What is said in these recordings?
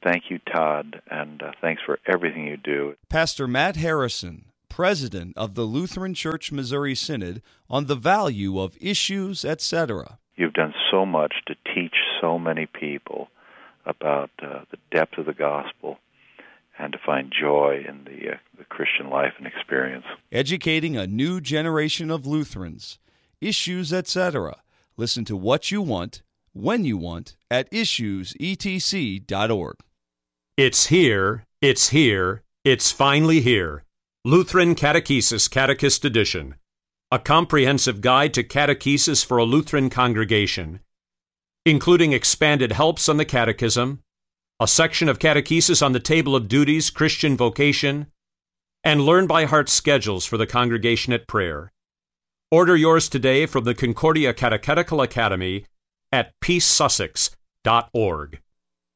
Thank you, Todd, and thanks for everything you do. Pastor Matt Harrison, president of the Lutheran Church Missouri Synod, on the value of issues, etc. You've done so much to teach so many people about the depth of the gospel and to find joy in the Christian life and experience. Educating a new generation of Lutherans. Issues, etc. Listen to what you want, when you want, at issuesetc.org. It's here, it's finally here. Lutheran Catechesis Catechist Edition. A comprehensive guide to catechesis for a Lutheran congregation, including expanded helps on the Catechism, a section of catechesis on the Table of Duties, Christian vocation, and learn-by-heart schedules for the congregation at prayer. Order yours today from the Concordia Catechetical Academy at peacesussex.org.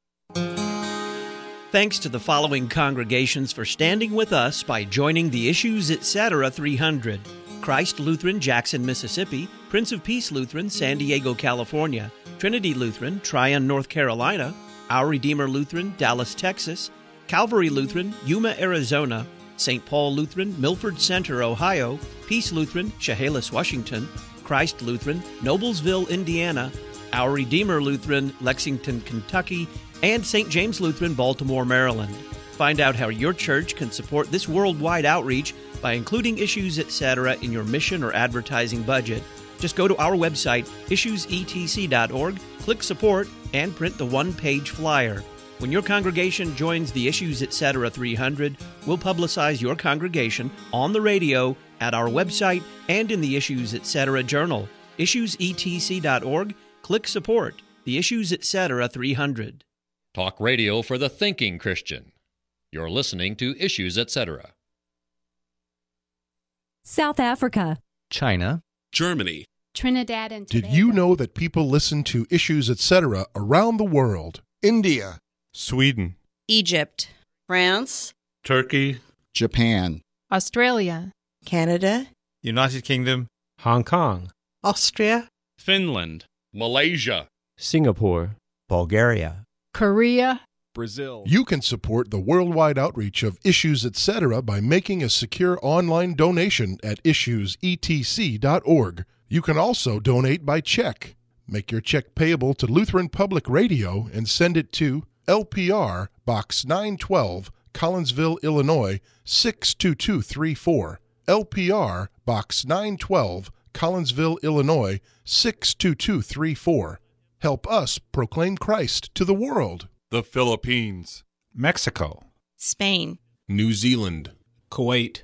Thanks to the following congregations for standing with us by joining the Issues Etc. 300. Christ Lutheran, Jackson, Mississippi; Prince of Peace Lutheran, San Diego, California; Trinity Lutheran, Tryon, North Carolina; Our Redeemer Lutheran, Dallas, Texas; Calvary Lutheran, Yuma, Arizona; St. Paul Lutheran, Milford Center, Ohio; Peace Lutheran, Chehalis, Washington; Christ Lutheran, Noblesville, Indiana; Our Redeemer Lutheran, Lexington, Kentucky; and St. James Lutheran, Baltimore, Maryland. Find out how your church can support this worldwide outreach by including Issues Etc. in your mission or advertising budget. Just go to our website, issuesetc.org, click Support, and print the one-page flyer. When your congregation joins the Issues Etc. 300, we'll publicize your congregation on the radio, at our website, and in the Issues Etc. journal. issuesetc.org, click Support, the Issues Etc. 300. Talk radio for the thinking Christian. You're listening to Issues Etc. South Africa, China, Germany, Trinidad and Tobago. Did you know that people listen to Issues Etc. around the world? India, Sweden, Egypt, France, Turkey, Japan, Australia, Canada, United Kingdom, Hong Kong, Austria, Finland, Malaysia, Singapore, Bulgaria, Korea, Brazil. You can support the worldwide outreach of Issues Etc. by making a secure online donation at issuesetc.org. You can also donate by check. Make your check payable to Lutheran Public Radio and send it to LPR Box 912, Collinsville, Illinois 62234. LPR Box 912, Collinsville, Illinois 62234. Help us proclaim Christ to the world. the Philippines, Mexico, Spain, New Zealand, Kuwait.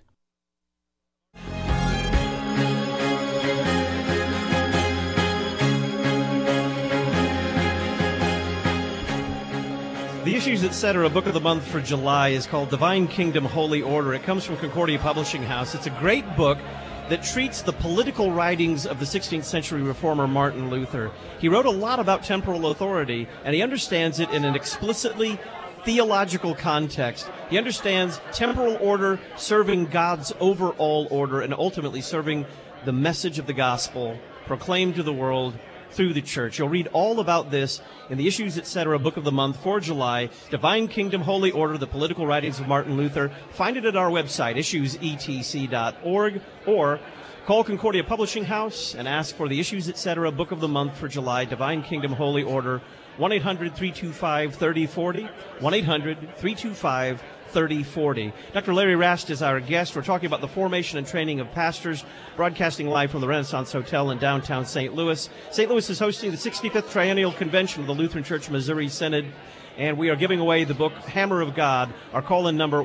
The Issues Etc. book of the month for July is called Divine Kingdom, Holy Order. It comes from Concordia Publishing House. It's a great book that treats the political writings of the 16th century reformer Martin Luther. He wrote a lot about temporal authority, and he understands it in an explicitly theological context. He understands temporal order serving God's overall order and ultimately serving the message of the gospel proclaimed to the world through the church. You'll read all about this in the Issues Etc. book of the month for July, Divine Kingdom, Holy Order, the political writings of Martin Luther. Find it at our website, issuesetc.org, or call Concordia Publishing House and ask for the Issues Etc. book of the month for July, Divine Kingdom, Holy Order, 1-800-325-3040, 1-800-325-3040. Dr. Larry Rast is our guest. We're talking about the formation and training of pastors, broadcasting live from the Renaissance Hotel in downtown St. Louis. St. Louis is hosting the 65th Triennial Convention of the Lutheran Church Missouri Synod, and we are giving away the book Hammer of God. Our call-in number,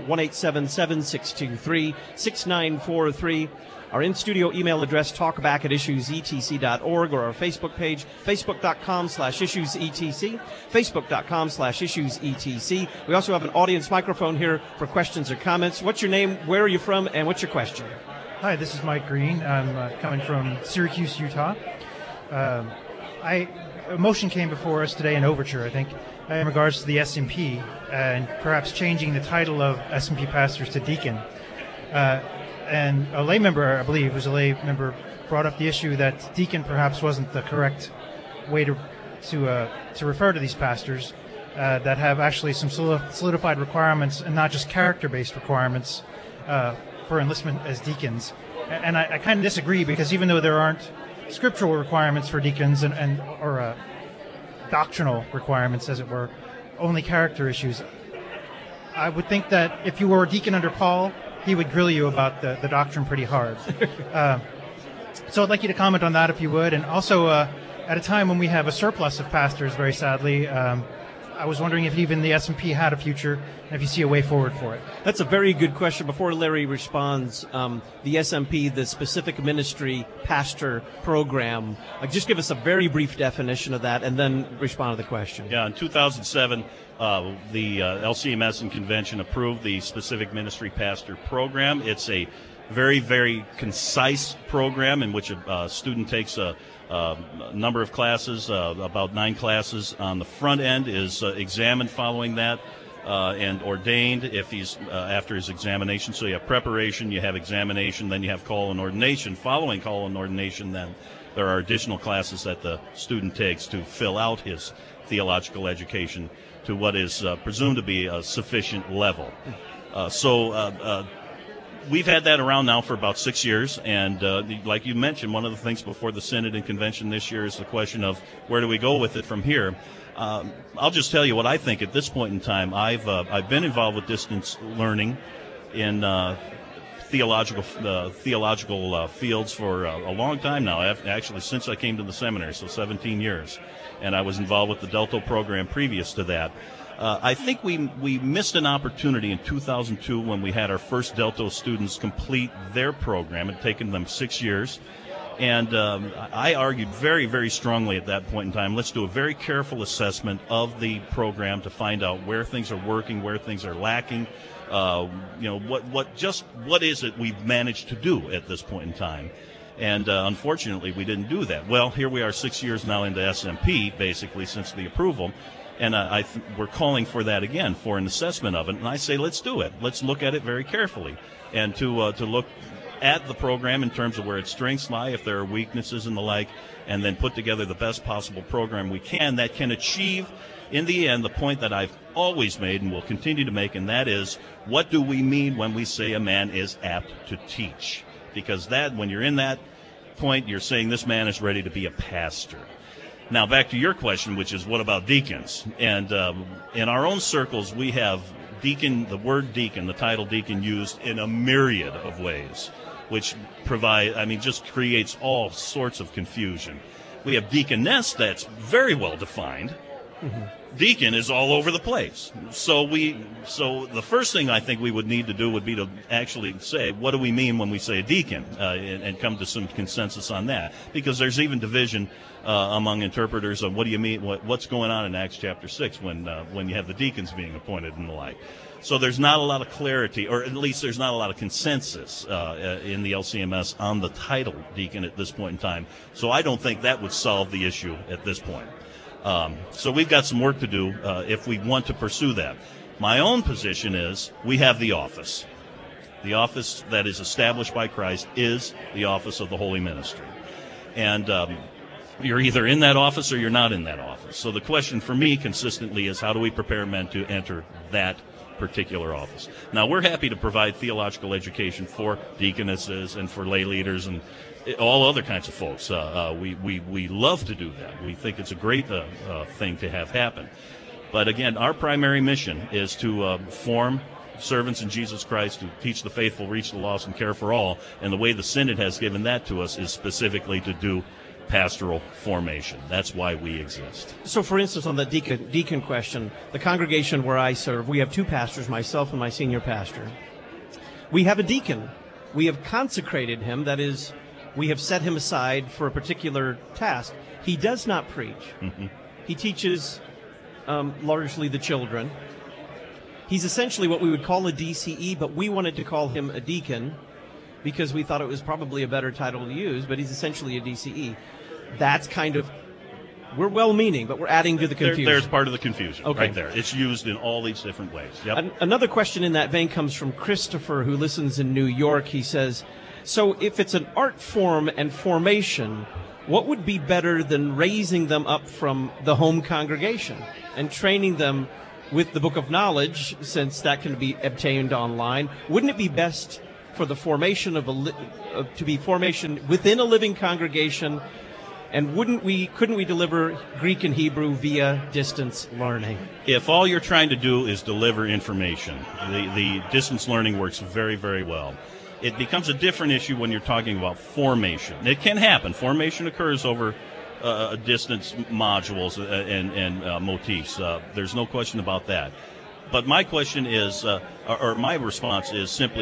1-877-623-6943. Our in-studio email address, talkback at issuesetc.org, or our Facebook page, facebook.com/issuesetc, facebook.com/issuesetc. We also have an audience microphone here for questions or comments. What's your name, where are you from, and what's your question? Hi, this is Mike Green. I'm coming from Syracuse, Utah. A motion came before us today, an overture, I think, in regards to the S&P, and perhaps changing the title of S&P pastors to deacon. And a lay member, I believe, brought up the issue that deacon perhaps wasn't the correct way to refer to these pastors. that have actually some solidified requirements and not just character-based requirements for enlistment as deacons. And I kind of disagree, because even though there aren't scriptural requirements for deacons or doctrinal requirements, as it were, only character issues, I would think that if you were a deacon under Paul, he would grill you about the doctrine pretty hard. So I'd like you to comment on that, if you would. And also, at a time when we have a surplus of pastors, very sadly, I was wondering if even the S&P had a future, and if you see a way forward for it. That's a very good question. Before Larry responds, the SMP, the Specific Ministry Pastor Program, just give us a very brief definition of that, and then respond to the question. Yeah, in 2007, the LCMS and convention approved the Specific Ministry Pastor Program. It's a very, very concise program in which a student takes a number of classes, about 9 classes. On the front end is examined following that and ordained if he's after his examination. So you have preparation, you have examination, then you have call and ordination. Following call and ordination, then there are additional classes that the student takes to fill out his theological education to what is presumed to be a sufficient level. We've had that around now for about 6 years, and like you mentioned, one of the things before the Synod and Convention this year is the question of where do we go with it from here. I'll just tell you what I think at this point in time. I've been involved with distance learning in theological fields for a long time now, actually since I came to the seminary, so 17 years, and I was involved with the Delto program previous to that. I think we missed an opportunity in 2002 when we had our first Delto students complete their program. It had taken them 6 years. And I argued very, very strongly at that point in time, let's do a very careful assessment of the program to find out where things are working, where things are lacking, what is it we've managed to do at this point in time. And unfortunately, we didn't do that. Well, here we are 6 years now into SMP, basically, since the approval. And we're calling for that again, for an assessment of it. And I say, let's do it. Let's look at it very carefully. And to look at the program in terms of where its strengths lie, if there are weaknesses and the like, and then put together the best possible program we can that can achieve, in the end, the point that I've always made and will continue to make, and that is, what do we mean when we say a man is apt to teach? Because that, when you're in that point, you're saying this man is ready to be a pastor. Now, back to your question, which is what about deacons? And in our own circles, we have deacon, the word deacon, the title deacon, used in a myriad of ways, which just creates all sorts of confusion. We have deaconess that's very well defined. Mm-hmm. Deacon is all over the place. So the first thing I think we would need to do would be to actually say, what do we mean when we say a deacon, and come to some consensus on that, because there's even division among interpreters of what do you mean, what's going on in Acts chapter 6 when you have the deacons being appointed and the like. So there's not a lot of clarity, or at least there's not a lot of consensus in the LCMS on the title deacon at this point in time. So I don't think that would solve the issue at this point. So we've got some work to do if we want to pursue that. My own position is we have the office. The office that is established by Christ is the office of the holy ministry. And you're either in that office or you're not in that office. So the question for me consistently is, how do we prepare men to enter that particular office? Now, we're happy to provide theological education for deaconesses and for lay leaders and all other kinds of folks. We love to do that. We think it's a great thing to have happen. But again, our primary mission is to form servants in Jesus Christ, to teach the faithful, reach the lost, and care for all. And the way the Synod has given that to us is specifically to do pastoral formation. That's why we exist. So, for instance, on the deacon question, the congregation where I serve, we have two pastors, myself and my senior pastor. We have a deacon. We have consecrated him, that is, we have set him aside for a particular task. He does not preach. Mm-hmm. He teaches largely the children. He's essentially what we would call a DCE, but we wanted to call him a deacon because we thought it was probably a better title to use, but he's essentially a DCE. That's kind of, we're well-meaning, but we're adding to the confusion. There's part of the confusion okay. Right there. It's used in all these different ways. Yep. Another question in that vein comes from Christopher, who listens in New York. He says, so if it's an art form and formation, what would be better than raising them up from the home congregation and training them with the Book of Knowledge, since that can be obtained online? Wouldn't it be best for the formation of to be formation within a living congregation? And couldn't we deliver Greek and Hebrew via distance learning? If all you're trying to do is deliver information, the distance learning works very, very well. It becomes a different issue when you're talking about formation. It can happen. Formation occurs over distance modules and motifs. There's no question about that. But my question is, or my response is simply